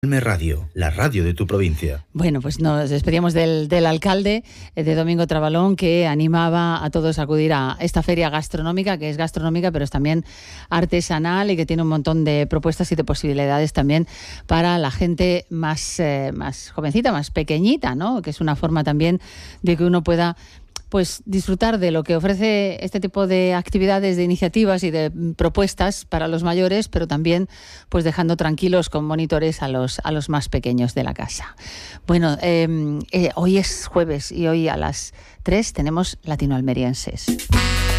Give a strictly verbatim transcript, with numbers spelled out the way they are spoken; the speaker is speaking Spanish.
Radio, la radio de tu provincia. Bueno, pues nos despedíamos del, del alcalde eh, de Domingo Trabalón, que animaba a todos a acudir a esta feria gastronómica, que es gastronómica, pero es también artesanal y que tiene un montón de propuestas y de posibilidades también para la gente más, eh, más jovencita, más pequeñita, ¿no? Que es una forma también de que uno pueda pues disfrutar de lo que ofrece este tipo de actividades, de iniciativas y de propuestas para los mayores, pero también pues dejando tranquilos con monitores a los, a los más pequeños de la casa. Bueno, eh, eh, hoy es jueves y hoy a las tres tenemos Latinoalmerienses.